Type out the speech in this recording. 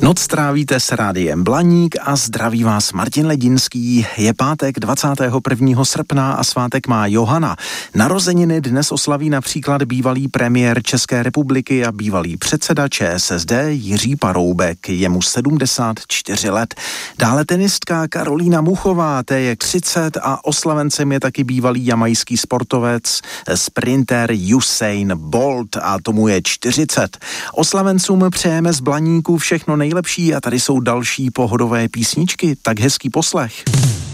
Noc strávíte s rádiem Blaník a zdraví vás Martin Ledinský. Je pátek 21. srpna a svátek má Johana. Narozeniny dnes oslaví například bývalý premiér České republiky a bývalý předseda ČSSD Jiří Paroubek. Je mu 74 let. Dále tenistka Karolína Muchová, té je 30 a oslavencem je taky bývalý jamajský sportovec, sprinter Usain Bolt a tomu je 40. Oslavencům přejeme z Blaníku všechno nejlepší a tady jsou další pohodové písničky, tak hezký poslech.